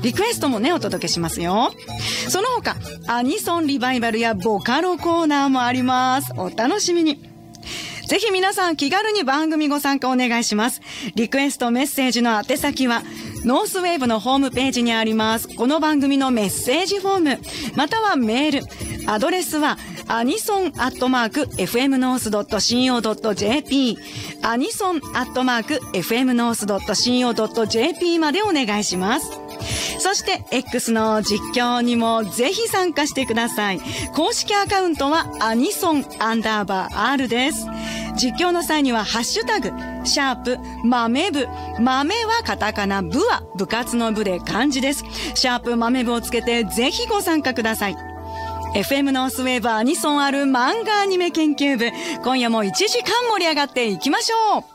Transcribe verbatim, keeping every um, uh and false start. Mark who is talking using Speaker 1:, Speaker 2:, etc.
Speaker 1: リクエストもね、お届けしますよ。その他、アニソンリバイバルやボカロコーナーもあります。お楽しみに。ぜひ皆さん気軽に番組ご参加お願いします。リクエストメッセージの宛先はノースウェーブのホームページにあります。この番組のメッセージフォーム、またはメール。アドレスはアニソンアットマーク エフエムノースドットシーオードットジェーピー アニソンアットマーク エフエムノースドットシーオードットジェーピー までお願いします。そして X の実況にもぜひ参加してください。公式アカウントはアニソンアンダーバー R です。実況の際にはハッシュタグシャープ豆部、豆はカタカナ、部は部活の部で漢字です。シャープ豆部をつけてぜひご参加ください。エフエム ノースウェーブアニソンある漫画アニメ研究部、今夜もいちじかん盛り上がっていきましょう。